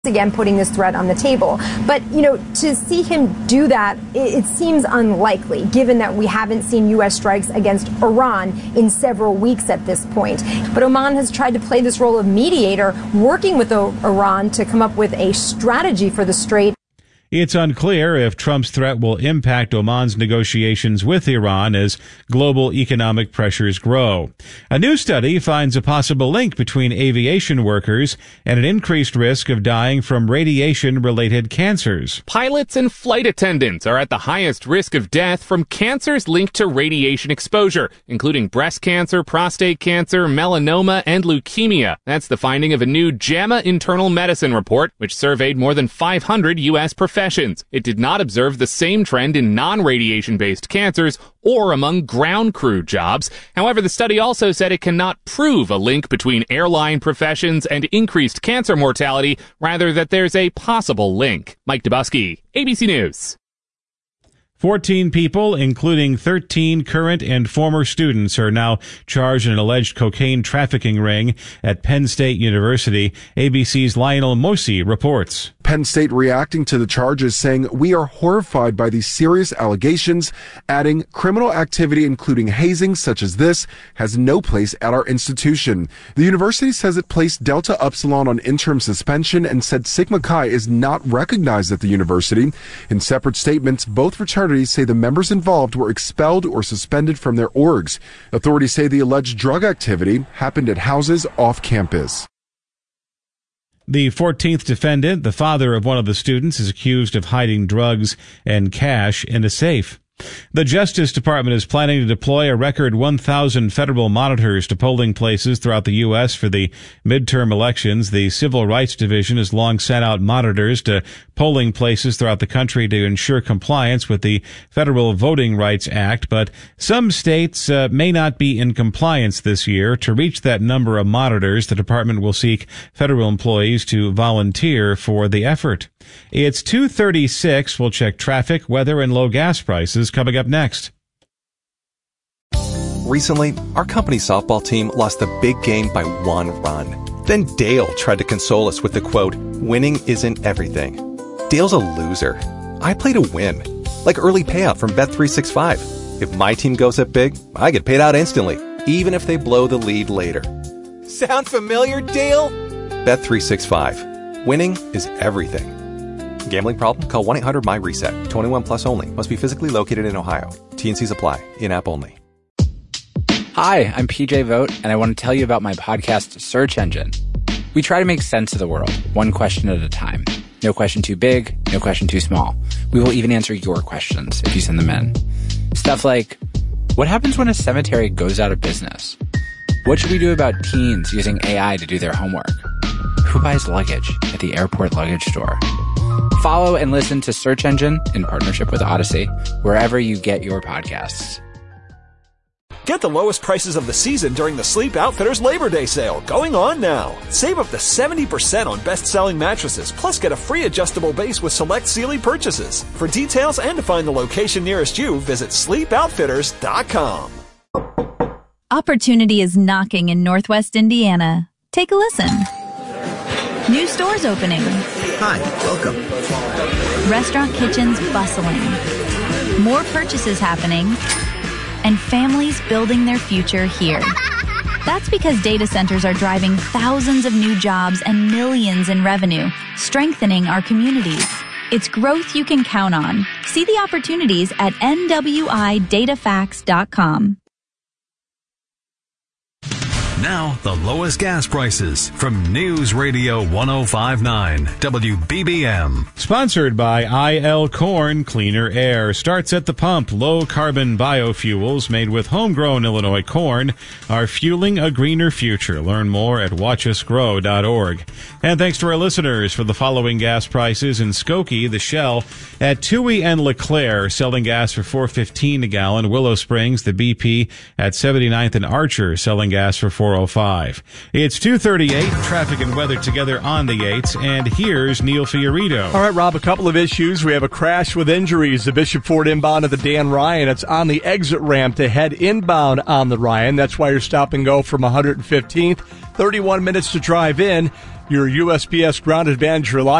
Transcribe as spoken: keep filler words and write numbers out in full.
again putting this threat on the table. But, you know, to see him do that, it, it seems unlikely, given that we haven't seen U S strikes against Iran in several weeks at this point. But Oman has tried to play this role of mediator, working with Iran to come up with a strategy for the strait. It's unclear if Trump's threat will impact Oman's negotiations with Iran as global economic pressures grow. A new study finds a possible link between aviation workers and an increased risk of dying from radiation-related cancers. Pilots and flight attendants are at the highest risk of death from cancers linked to radiation exposure, including breast cancer, prostate cancer, melanoma, and leukemia. That's the finding of a new JAMA Internal Medicine report, which surveyed more than five hundred U S professionals. It did not observe the same trend in non-radiation-based cancers or among ground crew jobs. However, the study also said it cannot prove a link between airline professions and increased cancer mortality, rather that there's a possible link. Mike Dubusky, A B C News. fourteen people, including thirteen current and former students, are now charged in an alleged cocaine trafficking ring at Penn State University. A B C's Lionel Mosi reports. Penn State reacting to the charges, saying, "We are horrified by these serious allegations," adding, "Criminal activity, including hazing such as this, has no place at our institution." The university says it placed Delta Upsilon on interim suspension and said Sigma Chi is not recognized at the university. In separate statements, both fraternities say the members involved were expelled or suspended from their orgs. Authorities say the alleged drug activity happened at houses off campus. The fourteenth defendant, the father of one of the students, is accused of hiding drugs and cash in a safe. The Justice Department is planning to deploy a record one thousand federal monitors to polling places throughout the U S for the midterm elections. The Civil Rights Division has long sent out monitors to polling places throughout the country to ensure compliance with the Federal Voting Rights Act, but some states uh, may not be in compliance this year. To reach that number of monitors, the department will seek federal employees to volunteer for the effort. It's two thirty-six. We'll check traffic, weather, and low gas prices coming up next. Recently, our company's softball team lost the big game by one run. Then Dale tried to console us with the quote, "Winning isn't everything." Dale's a loser. I play to win, like early payout from Bet three sixty-five. If my team goes up big, I get paid out instantly, even if they blow the lead later. Sound familiar, Dale? Bet three sixty-five. Winning is everything. Gambling problem? Call one eight hundred M Y reset. twenty-one plus only. Must be physically located in Ohio. T and Cs apply. In-app only. Hi, I'm P J Vogt, and I want to tell you about my podcast, Search Engine. We try to make sense of the world, one question at a time. No question too big, no question too small. We will even answer your questions if you send them in. Stuff like, what happens when a cemetery goes out of business? What should we do about teens using A I to do their homework? Who buys luggage at the airport luggage store? Follow and listen to Search Engine in partnership with Odyssey, wherever you get your podcasts. Get the lowest prices of the season during the Sleep Outfitters Labor Day sale, going on now. Save up to seventy percent on best-selling mattresses, plus get a free adjustable base with select Sealy purchases. For details and to find the location nearest you, visit sleep outfitters dot com. Opportunity is knocking in Northwest Indiana. Take a listen. New stores opening. Hi, welcome. Restaurant kitchens bustling. More purchases happening. And families building their future here. That's because data centers are driving thousands of new jobs and millions in revenue, strengthening our communities. It's growth you can count on. See the opportunities at N W I data facts dot com. Now, the lowest gas prices from News Radio ten fifty-nine W B B M. Sponsored by I L Corn. Cleaner air starts at the pump. Low-carbon biofuels made with homegrown Illinois corn are fueling a greener future. Learn more at watch us grow dot org. And thanks to our listeners for the following gas prices. In Skokie, the Shell at Toohey and LeClaire, selling gas for four fifteen a gallon. Willow Springs, the B P at seventy-ninth and Archer, selling gas for four four oh five. It's two thirty-eight, traffic and weather together on the eights, and here's Neil Fiorito. All right, Rob, a couple of issues. We have a crash with injuries. The Bishop Ford inbound of the Dan Ryan. It's on the exit ramp to head inbound on the Ryan. That's why you're stop and go from one hundred fifteenth. thirty-one minutes to drive in. Your U S P S Ground Advantage Reliable